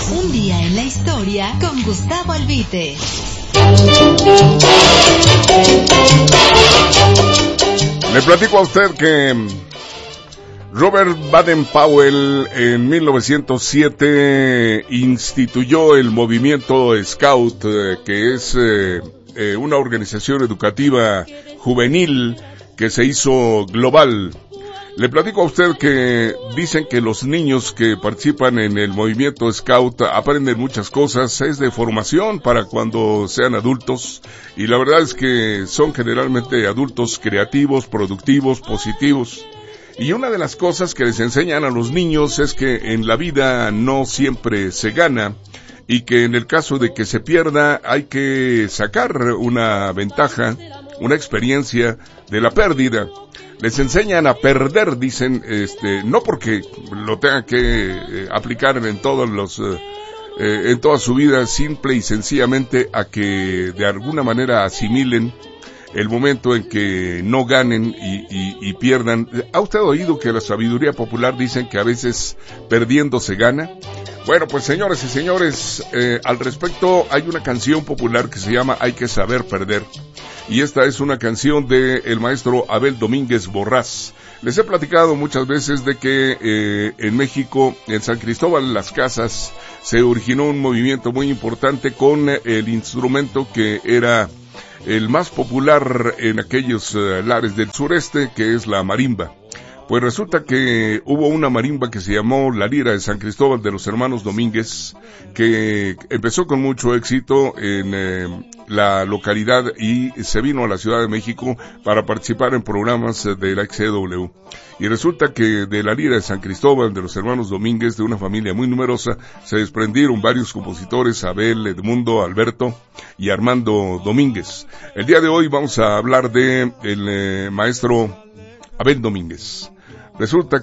Un día en la historia con Gustavo Albite. Le platico a usted que Robert Baden-Powell en 1907 instituyó el movimiento Scout, que es una organización educativa juvenil que se hizo global. Le platico a usted que dicen que los niños que participan en el movimiento Scout aprenden muchas cosas, es de formación para cuando sean adultos, y la verdad es que son generalmente adultos creativos, productivos, positivos. Y una de las cosas que les enseñan a los niños es que en la vida no siempre se gana, y que en el caso de que se pierda hay que sacar una ventaja, una experiencia de la pérdida. Les enseñan a perder, dicen, no porque lo tengan que aplicar en todos los, en toda su vida, simple y sencillamente a que de alguna manera asimilen el momento en que no ganen y pierdan. ¿Ha usted oído que la sabiduría popular dicen que a veces perdiendo se gana? Bueno, pues señores y señores, al respecto hay una canción popular que se llama Hay que saber perder. Y esta es una canción de el maestro Abel Domínguez Borrás. Les he platicado muchas veces de que en México, en San Cristóbal Las Casas, se originó un movimiento muy importante con el instrumento que era el más popular en aquellos lares del sureste, que es la marimba. Pues resulta que hubo una marimba que se llamó La Lira de San Cristóbal de los Hermanos Domínguez, que empezó con mucho éxito en la localidad y se vino a la Ciudad de México para participar en programas de la XCW. Y resulta que de La Lira de San Cristóbal de los Hermanos Domínguez, de una familia muy numerosa, se desprendieron varios compositores, Abel, Edmundo, Alberto y Armando Domínguez. El día de hoy vamos a hablar de el maestro Abel Domínguez. Resulta